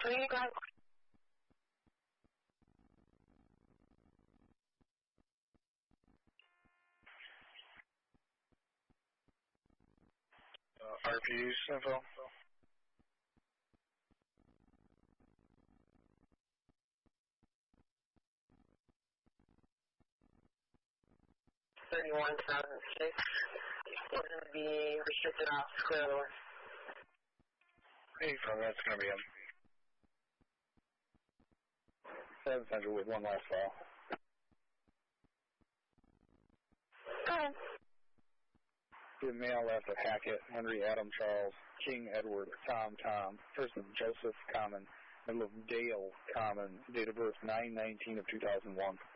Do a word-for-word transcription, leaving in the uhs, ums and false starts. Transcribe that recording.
Three got uh, R P Us info. thirty-one thousand six. We're going to be restricted off square lower. Hey, so that's going to be him. Seven Central with one last file. Go ahead. The male left of Hackett, Henry Adam Charles, King Edward, Tom Tom, first name Joseph Common, middle of Dale Common, date of birth nine nineteen of two thousand one.